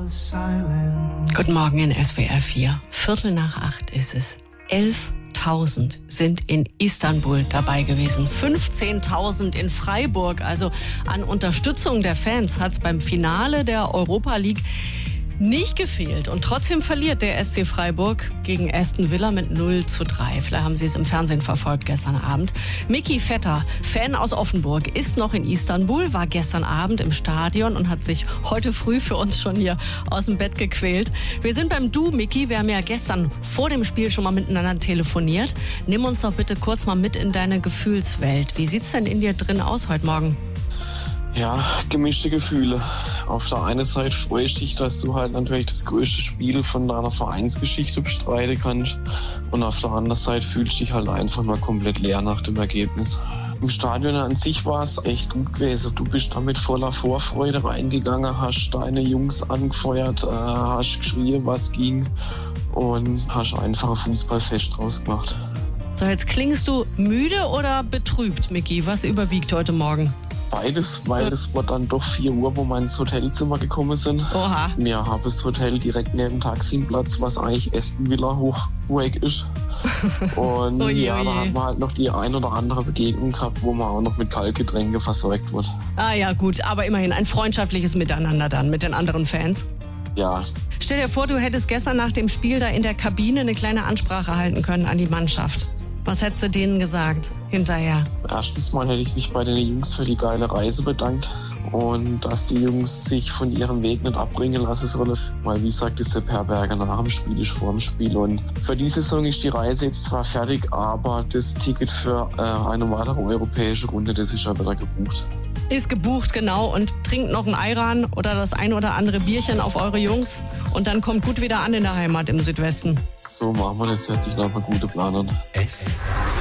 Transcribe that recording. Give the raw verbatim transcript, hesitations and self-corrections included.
Guten Morgen in S W R vier. Viertel nach acht ist es. elftausend sind in Istanbul dabei gewesen. fünfzehntausend in Freiburg. Also an Unterstützung der Fans hat es beim Finale der Europa League nicht gefehlt. Und trotzdem verliert der S C Freiburg gegen Aston Villa mit null zu drei. Vielleicht haben Sie es im Fernsehen verfolgt gestern Abend. Miki Vetter, Fan aus Offenburg, ist noch in Istanbul, war gestern Abend im Stadion und hat sich heute früh für uns schon hier aus dem Bett gequält. Wir sind beim Du, Miki. Wir haben ja gestern vor dem Spiel schon mal miteinander telefoniert. Nimm uns doch bitte kurz mal mit in deine Gefühlswelt. Wie sieht's denn in dir drin aus heute Morgen? Ja, gemischte Gefühle. Auf der einen Seite freue ich dich, dass du halt natürlich das größte Spiel von deiner Vereinsgeschichte bestreiten kannst. Und auf der anderen Seite fühlst du dich halt einfach mal komplett leer nach dem Ergebnis. Im Stadion an sich war es echt gut gewesen. Du bist da mit voller Vorfreude reingegangen, hast deine Jungs angefeuert, äh, hast geschrien, was ging und hast einfach ein Fußballfest draus gemacht. So, jetzt klingst du müde oder betrübt, Miki? Was überwiegt heute Morgen? Beides, weil es war dann doch vier Uhr, wo wir ins Hotelzimmer gekommen sind. Oha. Wir haben das Hotel direkt neben dem Taximplatz, was eigentlich Aston Villa Hochburg ist. Und oh je, ja, oh da je. haben wir halt noch die ein oder andere Begegnung gehabt, wo man auch noch mit Kaltgetränke versorgt wird. Ah ja, gut, aber immerhin ein freundschaftliches Miteinander dann mit den anderen Fans. Ja. Stell dir vor, du hättest gestern nach dem Spiel da in der Kabine eine kleine Ansprache halten können an die Mannschaft. Was hättest du denen gesagt hinterher? Erstens mal hätte ich mich bei den Jungs für die geile Reise bedankt und dass die Jungs sich von ihrem Weg nicht abbringen lassen sollen. Weil, wie sagt es der Herberger, nach dem Spiel ist vor dem Spiel. Und für die Saison ist die Reise jetzt zwar fertig, aber das Ticket für äh, eine weitere europäische Runde, das ist ja wieder gebucht. Ist gebucht, genau. Und trinkt noch ein Ayran oder das ein oder andere Bierchen auf eure Jungs. Und dann kommt gut wieder an in der Heimat im Südwesten. So machen wir das, hört sich nach einem guten Plan an. S